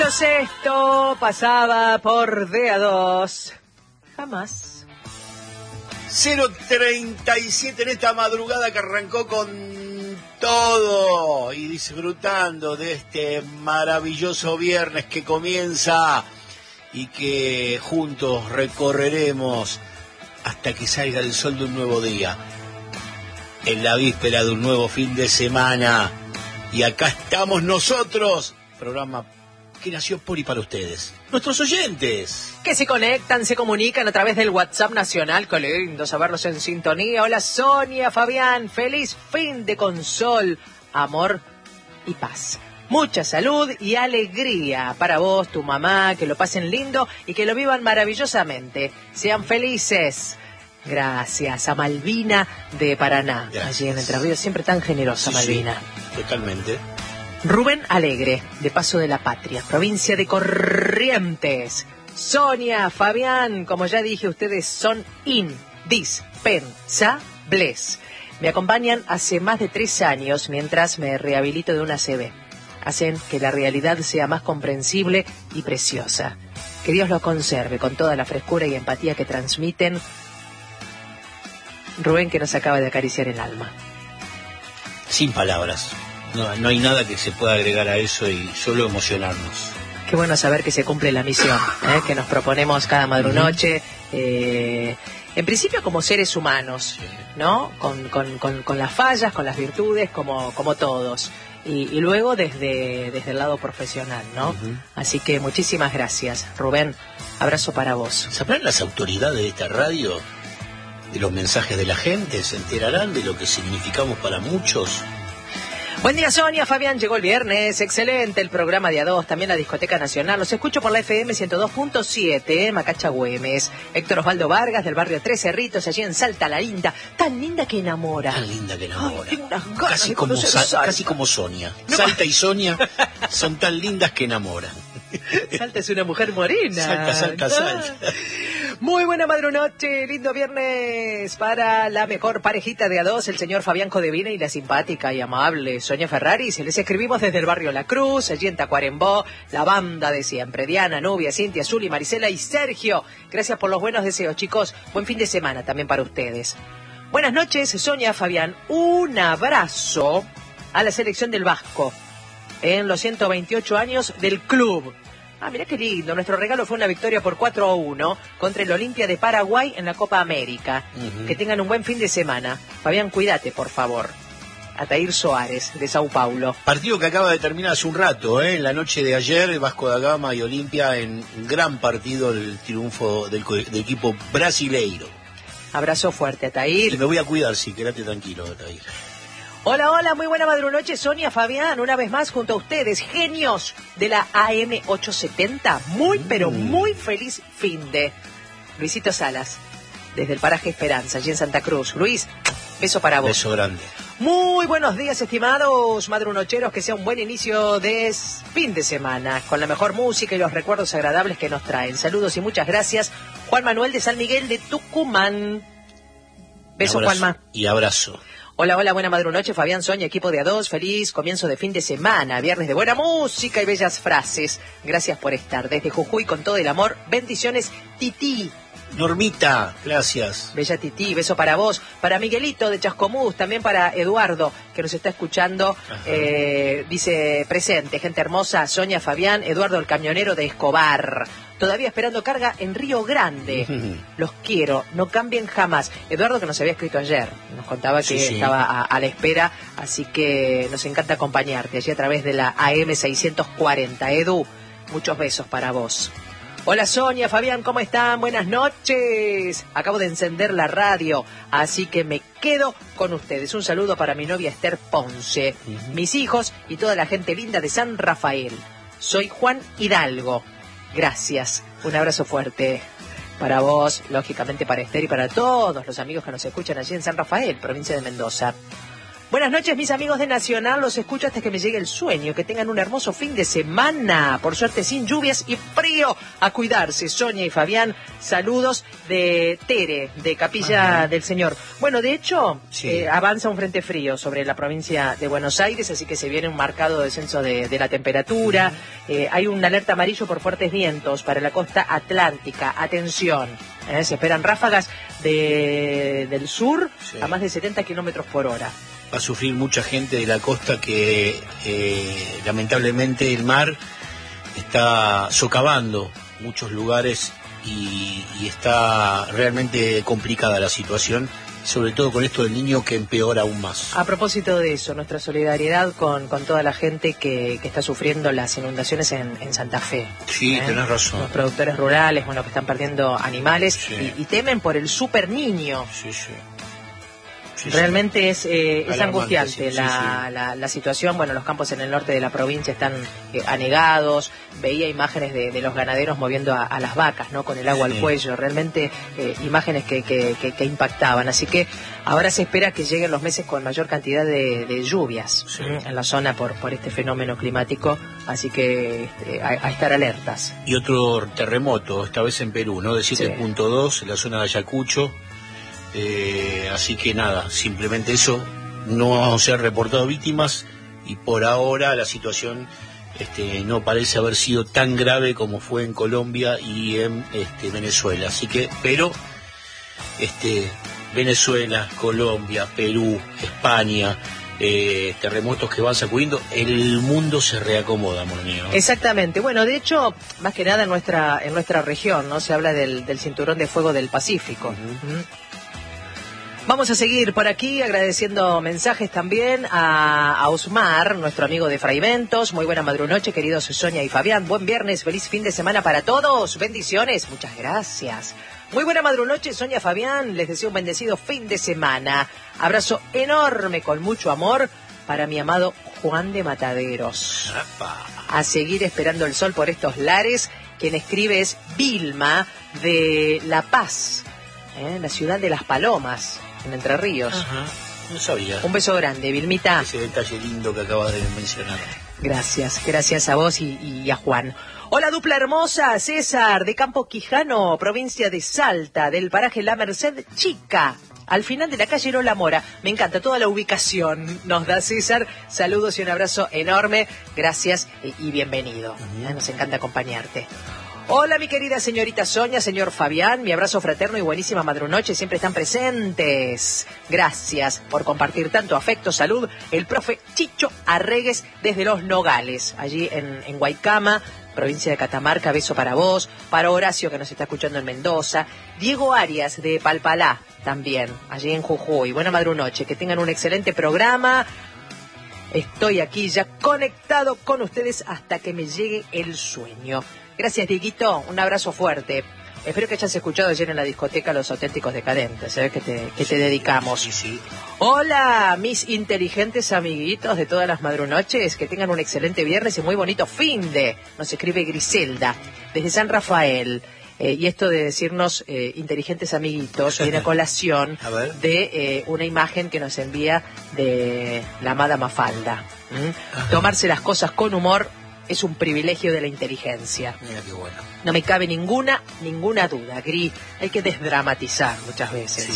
baloncesto pasaba por DA2. Jamás. 0:37 en esta madrugada que arrancó con todo y disfrutando de este maravilloso viernes que comienza y que juntos recorreremos hasta que salga el sol de un nuevo día, en la víspera de un nuevo fin de semana. Y acá estamos nosotros, programa que nació por y para ustedes, nuestros oyentes. Que se conectan, se comunican a través del WhatsApp nacional. Qué lindo saberlos en sintonía. Hola Sonia, Fabián, feliz fin de consol, amor y paz. Mucha salud y alegría para vos, tu mamá, que lo pasen lindo y que lo vivan maravillosamente. Sean felices. Gracias a Malvina de Paraná. Gracias. Allí en Entre Ríos, siempre tan generosa, Sí, Malvina. sí, totalmente. Rubén Alegre, de Paso de la Patria, provincia de Corrientes. Sonia, Fabián, como ya dije, ustedes son indispensables. Me acompañan hace más de 3 años mientras me rehabilito de una ACV. Hacen que la realidad sea más comprensible y preciosa. Que Dios los conserve con toda la frescura y empatía que transmiten. Rubén, que nos acaba de acariciar el alma. Sin palabras. No hay nada que se pueda agregar a eso y solo emocionarnos. Qué bueno saber que se cumple la misión que nos proponemos cada madrunoche. En principio como seres humanos, ¿no? Con las fallas, con las virtudes, como todos. Y luego desde el lado profesional, ¿no? Así que muchísimas gracias, Rubén. Abrazo para vos. ¿Sabrán las autoridades de esta radio de los mensajes de la gente? ¿Se enterarán de lo que significamos para muchos? Buen día, Sonia, Fabián, llegó el viernes, excelente el programa de A2, también la Discoteca Nacional, los escucho por la FM 102.7, Macacha Güemes, Héctor Osvaldo Vargas del barrio Tres Cerritos, allí en Salta la Linda, tan linda que enamora. Tan linda que enamora. Ay, tengo unas ganas de conocer Salta. Casi como Sonia. No. Salta y Sonia son tan lindas que enamoran. Salta es una mujer morena. Salta. Muy buena madrunoche, lindo viernes para la mejor parejita de A2, el señor Fabián Codevina y la simpática y amable Sonia Ferrari. Se les escribimos desde el barrio La Cruz, allí en Tacuarembó, la banda de siempre, Diana, Nubia, Cintia, Zuli, Marisela y Sergio. Gracias por los buenos deseos, chicos. Buen fin de semana también para ustedes. Buenas noches, Sonia, Fabián. Un abrazo a la selección del Vasco en los 128 años del club. Ah, mirá qué lindo. Nuestro regalo fue una victoria por 4-1 contra el Olimpia de Paraguay en la Copa América. Que tengan un buen fin de semana. Fabián, cuídate, por favor. Atair Soares, de Sao Paulo. Partido que acaba de terminar hace un rato, en la noche de ayer, Vasco da Gama y Olimpia en un gran partido, el triunfo del equipo brasileiro. Abrazo fuerte, Atair. Y me voy a cuidar, sí, quédate tranquilo, Atair. Hola, hola, muy buena madrunoche, Sonia, Fabián, una vez más junto a ustedes, genios de la AM 870. Muy, pero muy feliz fin de Luisito Salas, desde el paraje Esperanza, allí en Santa Cruz. Luis, beso para vos. Beso grande. Muy buenos días, estimados madrunocheros, que sea un buen inicio de fin de semana, con la mejor música y los recuerdos agradables que nos traen. Saludos y muchas gracias, Juan Manuel de San Miguel de Tucumán. Beso, Juanma. Y abrazo. Hola, hola, buena madrunoche, Fabián, Sonia, equipo de A2, feliz comienzo de fin de semana, viernes de buena música y bellas frases. Gracias por estar. Desde Jujuy, con todo el amor, bendiciones, Tití. Normita, gracias. Bella Tití, beso para vos, para Miguelito de Chascomús, también para Eduardo, que nos está escuchando, dice presente, gente hermosa, Sonia, Fabián, Eduardo el camionero de Escobar. Todavía esperando carga en Río Grande. Los quiero, no cambien jamás. Eduardo, que nos había escrito ayer, nos contaba que estaba a la espera, así que nos encanta acompañarte allí a través de la AM 640. Edu, muchos besos para vos. Hola Sonia, Fabián, ¿cómo están? Buenas noches. Acabo de encender la radio, así que me quedo con ustedes. Un saludo para mi novia Esther Ponce, mis hijos y toda la gente linda de San Rafael. Soy Juan Hidalgo. Gracias. Un abrazo fuerte para vos, lógicamente para Esther y para todos los amigos que nos escuchan allí en San Rafael, provincia de Mendoza. Buenas noches, mis amigos de Nacional. Los escucho hasta que me llegue el sueño. Que tengan un hermoso fin de semana. Por suerte, sin lluvias y frío. A cuidarse, Sonia y Fabián. Saludos de Tere, de Capilla del Señor. Bueno, de hecho, sí, avanza un frente frío sobre la provincia de Buenos Aires, así que se viene un marcado descenso de la temperatura. Hay una alerta amarillo por fuertes vientos para la costa atlántica. Atención. Se esperan ráfagas del sur a más de 70 kilómetros por hora. Va a sufrir mucha gente de la costa que lamentablemente el mar está socavando muchos lugares y está realmente complicada la situación, sobre todo con esto del Niño que empeora aún más. A propósito de eso, nuestra solidaridad con toda la gente que está sufriendo las inundaciones en Santa Fe. Sí, tenés razón. Los productores rurales, bueno, que están perdiendo animales, sí, y temen por el Super Niño. Sí, sí. Sí, realmente es angustiante la situación. Bueno, los campos en el norte de la provincia están anegados. Veía imágenes de los ganaderos moviendo a las vacas, ¿no? Con el agua al cuello. Realmente imágenes que impactaban. Así que ahora se espera que lleguen los meses con mayor cantidad de lluvias en la zona por este fenómeno climático. Así que a estar alertas. Y otro terremoto, esta vez en Perú, ¿no? De 7.2 en la zona de Ayacucho. Así que nada, simplemente eso, no se han reportado víctimas y por ahora la situación no parece haber sido tan grave como fue en Colombia y en Venezuela. Así que, pero Venezuela, Colombia, Perú, España, terremotos que van sacudiendo, el mundo se reacomoda, amor mío. Exactamente. Bueno, de hecho, más que nada en nuestra región, ¿no? Se habla del cinturón de fuego del Pacífico. Vamos a seguir por aquí agradeciendo mensajes también a Osmar, nuestro amigo de Fraiventos. Muy buena madrunoche, queridos Sonia y Fabián. Buen viernes, feliz fin de semana para todos. Bendiciones, muchas gracias. Muy buena madrunoche, Sonia, Fabián. Les deseo un bendecido fin de semana. Abrazo enorme con mucho amor para mi amado Juan de Mataderos. A seguir esperando el sol por estos lares. Quien escribe es Vilma de La Paz, la ciudad de Las Palomas, en Entre Ríos. Ajá, no sabía. Un beso grande, Vilmita. Ese detalle lindo que acabas de mencionar. Gracias a vos y a Juan. Hola, dupla hermosa, César, de Campo Quijano, provincia de Salta, del paraje La Merced Chica, al final de la calle Lola Mora. Me encanta toda la ubicación, nos da César. Saludos y un abrazo enorme, gracias y bienvenido. Nos encanta acompañarte. Hola, mi querida señorita Sonia, señor Fabián, mi abrazo fraterno y buenísima madrunoche, siempre están presentes. Gracias por compartir tanto afecto, salud. El profe Chicho Arregues desde Los Nogales, allí en Guaycama, provincia de Catamarca, beso para vos, para Horacio que nos está escuchando en Mendoza, Diego Arias de Palpalá también, allí en Jujuy. Buena madrunoche, que tengan un excelente programa. Estoy aquí ya conectado con ustedes hasta que me llegue el sueño. Gracias, Dieguito, un abrazo fuerte. Espero que hayas escuchado ayer en la discoteca Los Auténticos Decadentes, ¿sabes? Que te dedicamos. Sí, sí. Hola, mis inteligentes amiguitos de todas las madrunoches, que tengan un excelente viernes y muy bonito finde. Nos escribe Griselda, desde San Rafael. Y esto de decirnos inteligentes amiguitos viene a colación de una imagen que nos envía de la amada Mafalda. Tomarse las cosas con humor es un privilegio de la inteligencia. Mira qué bueno. No me cabe ninguna duda, Gris. Hay que desdramatizar muchas veces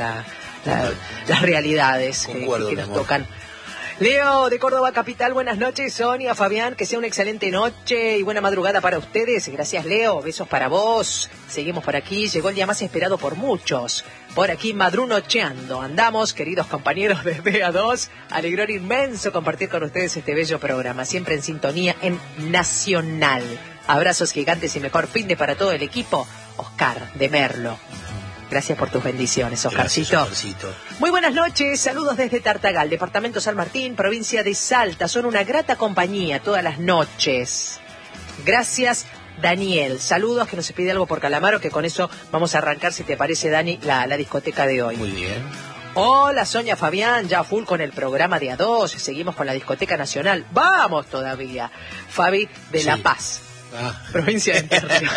las realidades que nos tocan. Leo de Córdoba Capital, buenas noches. Sonia, Fabián, que sea una excelente noche y buena madrugada para ustedes. Gracias, Leo, besos para vos. Seguimos por aquí, llegó el día más esperado por muchos. Por aquí madrunocheando. Andamos, queridos compañeros de BA2. Alegrón inmenso compartir con ustedes este bello programa, siempre en sintonía en Nacional. Abrazos gigantes y mejor finde para todo el equipo. Oscar de Merlo. Gracias por tus bendiciones, Oscarcito. Oscarcito. Muy buenas noches, saludos desde Tartagal, departamento San Martín, provincia de Salta. Son una grata compañía todas las noches. Gracias, Daniel. Saludos, que nos pide algo por Calamaro, que con eso vamos a arrancar, si te parece, Dani, la discoteca de hoy. Muy bien. Hola, Sonia, Fabián, ya full con el programa de A2. Seguimos con la discoteca nacional. ¡Vamos todavía! Fabi de La Paz. Provincia de Entre Ríos.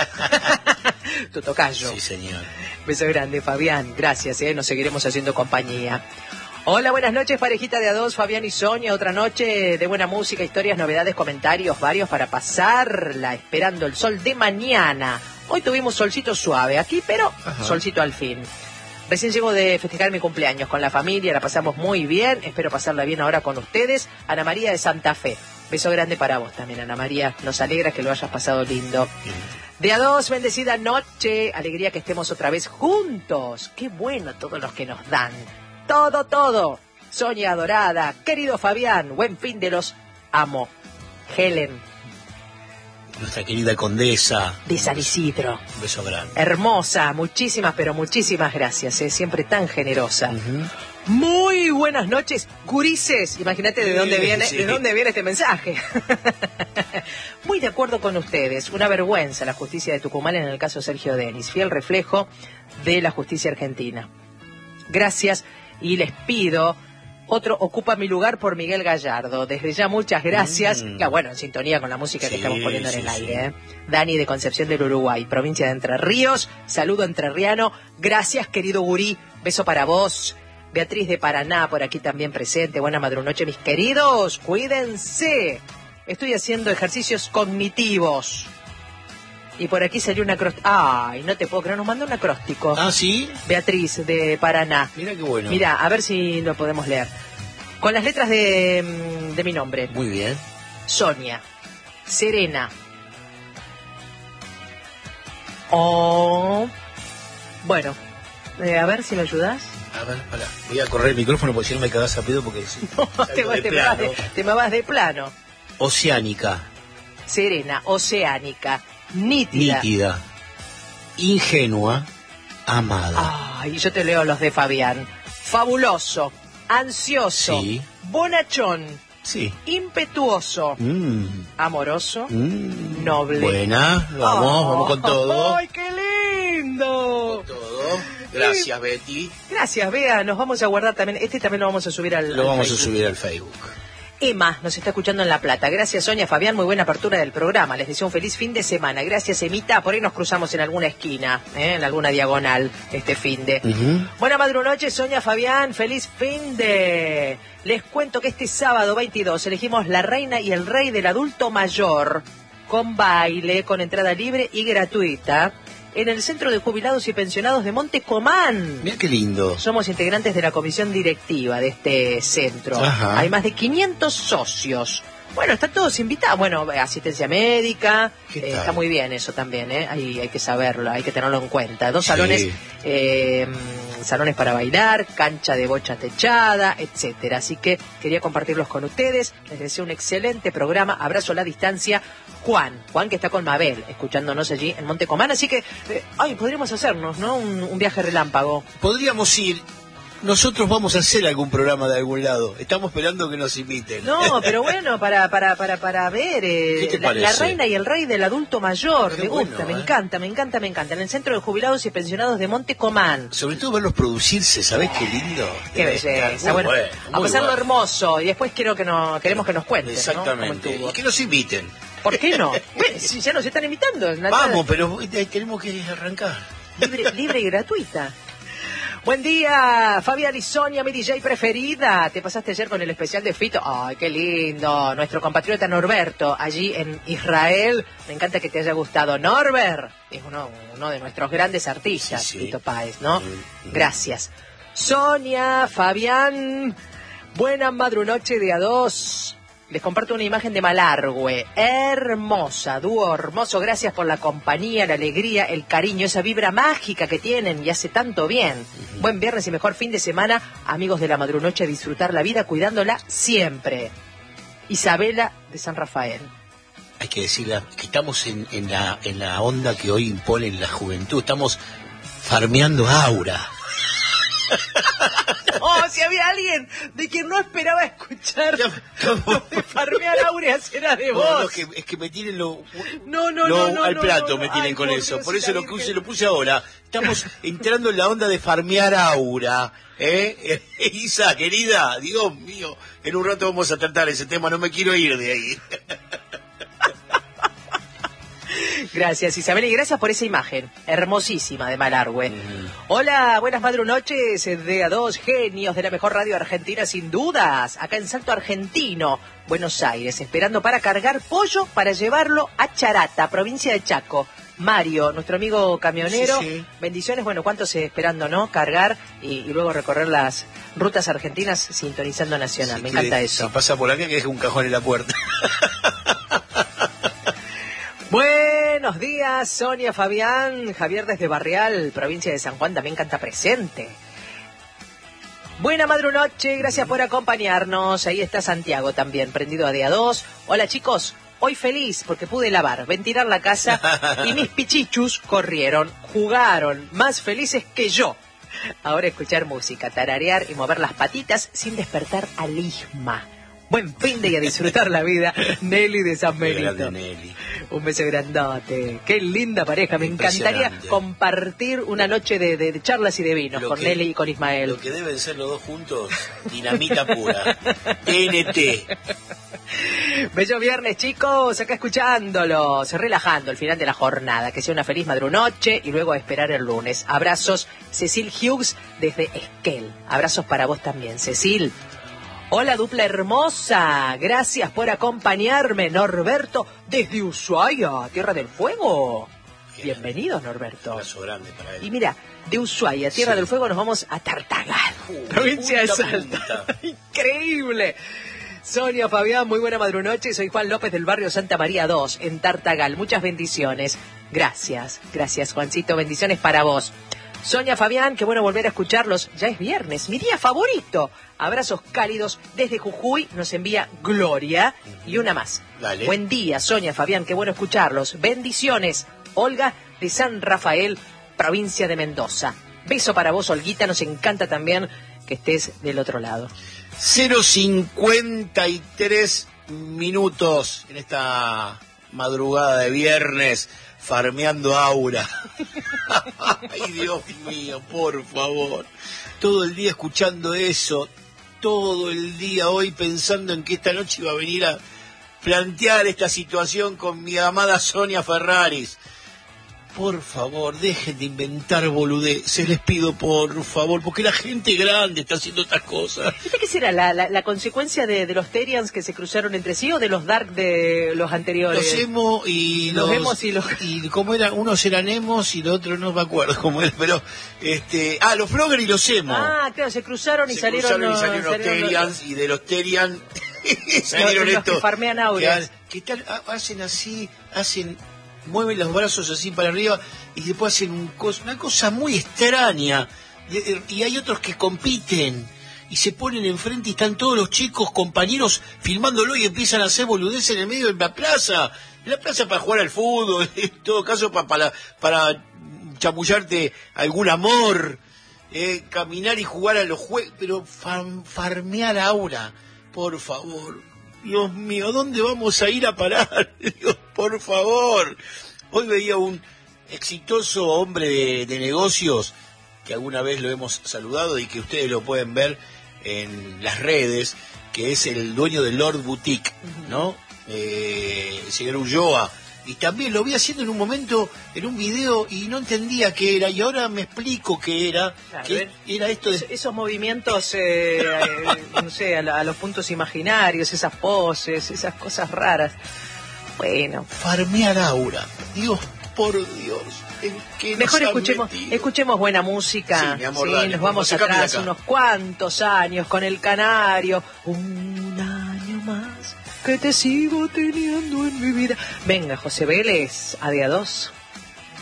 Tu tocayo. Sí, señor. Beso grande, Fabián. Gracias, nos seguiremos haciendo compañía. Hola, buenas noches, parejita de A2, Fabián y Sonia. Otra noche de buena música, historias, novedades, comentarios varios para pasarla, esperando el sol de mañana. Hoy tuvimos solcito suave aquí, pero solcito al fin. Recién llego de festejar mi cumpleaños con la familia, la pasamos muy bien. Espero pasarla bien ahora con ustedes. Ana María de Santa Fe. Beso grande para vos también, Ana María. Nos alegra que lo hayas pasado lindo. De A2, bendecida noche. Alegría que estemos otra vez juntos. Qué bueno todos los que nos dan. Todo. Sonia adorada, querido Fabián, buen fin de los amo. Helen. Nuestra querida condesa. De San Isidro. Un beso grande. Hermosa, muchísimas, pero muchísimas gracias, siempre tan generosa. Muy buenas noches, gurises. Imagínate de dónde viene, de dónde viene este mensaje. Muy de acuerdo con ustedes. Una vergüenza la justicia de Tucumán en el caso Sergio Denis, fiel reflejo de la justicia argentina. Gracias. Y les pido, otro ocupa mi lugar por Miguel Gallardo. Desde ya muchas gracias. Bueno, en sintonía con la música que estamos poniendo en el aire. Dani de Concepción del Uruguay, provincia de Entre Ríos. Saludo entrerriano. Gracias, querido gurí. Beso para vos. Beatriz de Paraná, por aquí también presente. Buena madrunoche, mis queridos. Cuídense. Estoy haciendo ejercicios cognitivos. Y por aquí salió un acróstico. Ay, no te puedo creer, nos mandó un acróstico. Ah, ¿sí? Beatriz, de Paraná. Mira qué bueno. Mira, a ver si lo podemos leer. Con las letras de mi nombre. Muy bien. Sonia. Serena. Oh. Bueno, a ver si me ayudas. A ver, pará. Voy a correr el micrófono porque si no me cagás a pedo porque... No, te me vas de plano. Oceánica. Serena, oceánica. Nítida. Ingenua. Amada. Ay, yo te leo los de Fabián. Fabuloso. Ansioso. Sí. Bonachón. Sí. Impetuoso. Amoroso. Noble. Buena. Vamos con todo. ¡Ay, qué lindo! Con todo. Gracias, Betty. Gracias, Bea. Nos vamos a guardar también. Este también lo vamos a subir al subir al Facebook. Emma nos está escuchando en La Plata. Gracias, Sonia, Fabián, muy buena apertura del programa. Les deseo un feliz fin de semana. Gracias, Emita. Por ahí nos cruzamos en alguna esquina, en alguna diagonal este fin de. Buena madrunoche, Sonia, Fabián. Feliz fin de. Les cuento que este sábado 22 elegimos La Reina y el Rey del Adulto Mayor con baile, con entrada libre y gratuita en el Centro de Jubilados y Pensionados de Monte Comán. Mira qué lindo. Somos integrantes de la comisión directiva de este centro. Ajá. Hay más de 500 socios. Bueno, están todos invitados. Bueno, asistencia médica. Está muy bien eso también, ¿eh? Hay que saberlo, hay que tenerlo en cuenta. Dos salones, salones para bailar, cancha de bocha techada, etcétera. Así que quería compartirlos con ustedes. Les deseo un excelente programa. Abrazo a la distancia. Juan que está con Mabel, escuchándonos allí en Montecomán, así que, podríamos hacernos, ¿no? Un viaje relámpago. Podríamos ir. Nosotros vamos a hacer algún programa de algún lado. Estamos esperando que nos inviten. No, pero bueno, para ver ¿Qué te parece? La Reina y el Rey del Adulto Mayor. Qué me gusta, bueno, me encanta. En el Centro de Jubilados y Pensionados de Montecomán. Sobre todo verlos producirse, ¿sabés qué lindo? Qué belleza. Bueno, a pasarlo hermoso y después queremos que nos cuenten. Exactamente. ¿No? Y que nos inviten. ¿Por qué no? Si ya nos están invitando. Vamos, pero tenemos que arrancar. Libre y gratuita. Buen día, Fabián y Sonia, mi DJ preferida. Te pasaste ayer con el especial de Fito. Ay, qué lindo. Nuestro compatriota Norberto, allí en Israel. Me encanta que te haya gustado. Norbert es uno de nuestros grandes artistas, sí. Fito Páez, ¿no? Gracias. Sonia, Fabián, buena madrunoche de A2. Les comparto una imagen de Malargüe, hermosa, dúo hermoso, gracias por la compañía, la alegría, el cariño, esa vibra mágica que tienen y hace tanto bien. Buen viernes y mejor fin de semana, amigos de la madrunoche, disfrutar la vida cuidándola siempre. Isabela de San Rafael. Hay que decirle que estamos en la onda que hoy impone la juventud, estamos farmeando aura. No, si había alguien de quien no esperaba escuchar de farmear aureas era de vos. No, es que me tienen al plato me tienen con eso. Por eso lo puse ahora. Estamos entrando en la onda de farmear aura. Isa, querida, Dios mío, en un rato vamos a tratar ese tema, no me quiero ir de ahí. Gracias, Isabel, y gracias por esa imagen hermosísima de Malargüe. Hola, buenas madrunoches de a dos genios de la mejor radio argentina, sin dudas. Acá en Salto Argentino, Buenos Aires, esperando para cargar pollo para llevarlo a Charata, provincia de Chaco. Mario, nuestro amigo camionero, Sí. bendiciones, bueno, cuántos esperando, ¿no? Cargar y luego recorrer las rutas argentinas sintonizando Nacional, Sí, me encanta eso. Si pasa por acá, que deje un cajón en la puerta. Buenos días, Sonia, Fabián, Javier desde Barrial, provincia de San Juan, también canta presente. Buena madrunoche, gracias por acompañarnos. Ahí está Santiago también, prendido a día 2. Hola chicos, hoy feliz porque pude lavar, ventilar la casa y mis pichichus corrieron, jugaron, más felices que yo. Ahora escuchar música, tararear y mover las patitas sin despertar al Isma. Buen fin de y a disfrutar la vida, Nelly de San Benito. Grande Nelly. Un beso grandote. Qué linda pareja. Me encantaría compartir una noche de charlas y de vinos con Nelly y con Ismael. Lo que deben ser los dos juntos, dinamita pura. TNT. Bello viernes, chicos. Acá escuchándolos, relajando el final de la jornada. Que sea una feliz madrunoche y luego a esperar el lunes. Abrazos, Cecil Hughes desde Esquel. Abrazos para vos también, Cecil. Hola, dupla hermosa. Gracias por acompañarme, Norberto, desde Ushuaia, Tierra del Fuego. Bienvenido, Norberto. Un abrazo grande para él. Y mira, de Ushuaia, Tierra del Fuego, nos vamos a Tartagal, provincia de Salta. Increíble. Sonia, Fabián, muy buena madrunoche. Soy Juan López del barrio Santa María 2, en Tartagal. Muchas bendiciones. Gracias, Juancito. Bendiciones para vos. Sonia, Fabián, qué bueno volver a escucharlos. Ya es viernes, mi día favorito. Abrazos cálidos desde Jujuy, nos envía Gloria. Y una más. Dale. Buen día, Sonia, Fabián, qué bueno escucharlos. Bendiciones. Olga de San Rafael, provincia de Mendoza. Beso para vos, Olguita, nos encanta también que estés del otro lado. 0:53 minutos en esta madrugada de viernes, farmeando aura. Ay, Dios mío, por favor. Todo el día escuchando eso, todo el día hoy pensando en que esta noche iba a venir a plantear esta situación con mi amada Sonia Ferraris. Por favor, dejen de inventar boludeces, les pido por favor, porque la gente grande está haciendo estas cosas. ¿Qué será la consecuencia de los Terians que se cruzaron entre sí o de los Dark de los anteriores? Los emo y los emos y los... Y cómo era, unos eran emos y los otros no me acuerdo cómo era, pero los Frogger y los emo. Ah, claro, se cruzaron y salieron los Terians y de los Terians salieron los estos que farmean auras. Que tal, hacen así, mueven los brazos así para arriba y después hacen una cosa muy extraña. Y hay otros que compiten y se ponen enfrente y están todos los chicos, compañeros, filmándolo y empiezan a hacer boludeces en el medio de la plaza. En la plaza para jugar al fútbol, en todo caso para chamullarte algún amor, caminar y jugar a los juegos, pero farmear aura, por favor. Dios mío, ¿dónde vamos a ir a parar? Dios, por favor. Hoy veía un exitoso hombre de negocios, que alguna vez lo hemos saludado y que ustedes lo pueden ver en las redes, que es el dueño de Lord Boutique, ¿no? El señor Ulloa. Y también lo vi haciendo en un momento, en un video, y no entendía qué era, y ahora me explico qué era. Claro, que era esto de... Esos movimientos, no sé, a los puntos imaginarios, esas poses, esas cosas raras. Bueno. Farmear aura. Dios, por Dios. Mejor escuchemos buena música. Sí, mi amor, dale, nos vamos atrás unos cuantos años con el Canario. Un año más que te sigo teniendo en mi vida. Venga, José Vélez, a día 2.